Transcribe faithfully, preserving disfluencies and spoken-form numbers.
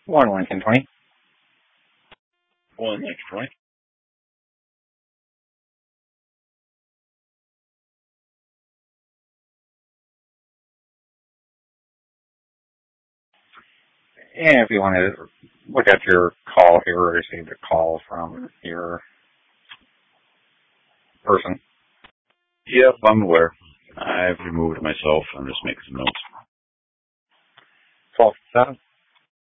One Lincoln twenty. One Lincoln twenty. And if you want to look at your call, if you received a call from your person. Yep, I'm aware. I've removed myself. I'm just making some notes. twelve seven.